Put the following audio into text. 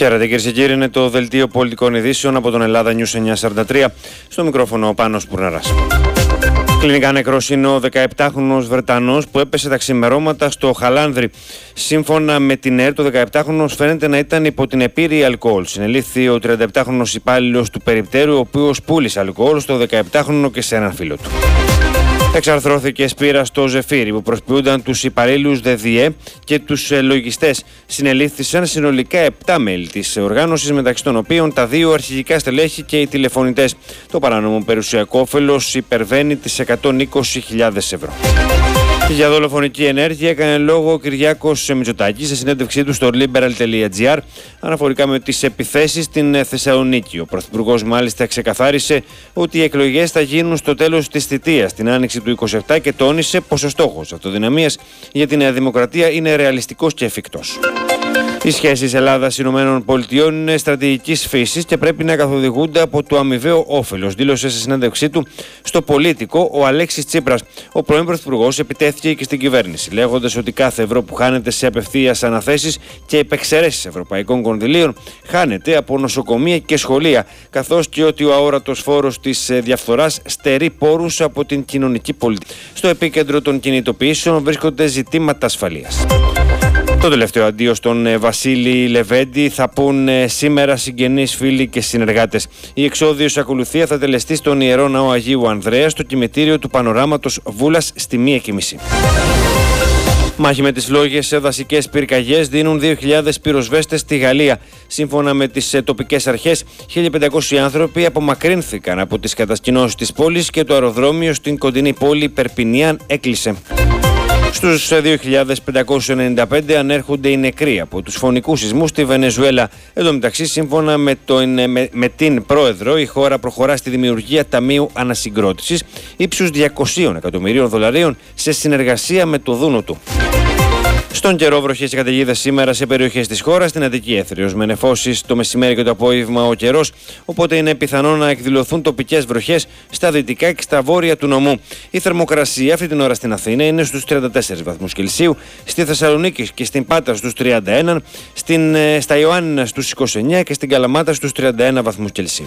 Χαίρετε κυρίες και κύριοι, είναι το δελτίο πολιτικών ειδήσεων από τον Ελλάδα News 943. Στο μικρόφωνο ο Πάνος Πουρναράς. Κλινικά νεκρός είναι ο 17χρονος Βρετανός που έπεσε τα ξημερώματα στο Χαλάνδρι. Σύμφωνα με την ΕΡΤ, ο 17χρονος φαίνεται να ήταν υπό την επίρρρεια αλκοόλ. Συνελήφθη ο 37χρονος υπάλληλος του περιπτέρου, ο οποίος πούλησε αλκοόλ στο 17χρονο και σε έναν φίλο του. Εξαρθρώθηκε σπήρα στο Ζεφύρι που προσποιούνταν τους υπαλλήλους ΔΔΕ και τους λογιστές. Συνελήφθησαν συνολικά 7 μέλη της οργάνωσης, μεταξύ των οποίων τα 2 αρχηγικά στελέχη και οι τηλεφωνητές. Το παράνομο περιουσιακό όφελος υπερβαίνει τις 120.000 ευρώ. Για δολοφονική ενέργεια έκανε λόγο ο Κυριάκος Μητσοτάκης σε συνέντευξή του στο liberal.gr αναφορικά με τις επιθέσεις στην Θεσσαλονίκη. Ο Πρωθυπουργός μάλιστα ξεκαθάρισε ότι οι εκλογές θα γίνουν στο τέλος της θητείας, την άνοιξη του 2027, και τόνισε πως ο στόχος αυτοδυναμίας για τη Νέα Δημοκρατία είναι ρεαλιστικός και εφικτός. Οι σχέσεις Ελλάδα-ΗΠΑ είναι στρατηγικής φύσης και πρέπει να καθοδηγούνται από το αμοιβαίο όφελος, δήλωσε σε συνέντευξή του στο Πολίτικο ο Αλέξης Τσίπρας. Ο πρώην Πρωθυπουργός επιτέθηκε και στην κυβέρνηση, λέγοντας ότι κάθε ευρώ που χάνεται σε απευθείας αναθέσεις και επεξαιρέσεις ευρωπαϊκών κονδυλίων χάνεται από νοσοκομεία και σχολεία, καθώς και ότι ο αόρατος φόρος της διαφθοράς στερεί πόρους από την κοινωνική πολιτική. Στο επίκεντρο των κινητοποιήσεων βρίσκονται ζητήματα ασφαλείας. Το τελευταίο αντίο στον Βασίλη Λεβέντη θα πούν σήμερα συγγενείς, φίλοι και συνεργάτες. Η εξόδιος ακολουθία θα τελεστεί στον Ιερό Ναό Αγίου Ανδρέα, στο κημητήριο του Πανοράματος Βούλας στη 1:30. Μάχη με τις φλόγες σε δασικές πυρκαγιές δίνουν 2.000 πυροσβέστες στη Γαλλία. Σύμφωνα με τις τοπικές αρχές, 1.500 άνθρωποι απομακρύνθηκαν από τις κατασκηνώσεις της πόλης και το αεροδρόμιο στην κοντινή πόλη Περπινιάν έκλεισε. Στους 2.595 ανέρχονται οι νεκροί από τους φωνικούς σεισμούς στη Βενεζουέλα. Εν τω μεταξύ, σύμφωνα με την πρόεδρο, η χώρα προχωρά στη δημιουργία ταμείου ανασυγκρότησης ύψους $200 εκατομμυρίων σε συνεργασία με το Δούνο του. Στον καιρό, βροχές και καταιγίδες σήμερα σε περιοχές της χώρας, στην Αττική έθριος με νεφώσεις το μεσημέρι και το απόγευμα ο καιρός, οπότε είναι πιθανό να εκδηλωθούν τοπικές βροχές στα δυτικά και στα βόρεια του νομού. Η θερμοκρασία αυτή την ώρα στην Αθήνα είναι στους 34 βαθμούς Κελσίου, στη Θεσσαλονίκη και στην Πάτρα στους 31, στα Ιωάννινα στους 29 και στην Καλαμάτα στους 31 βαθμούς Κελσίου.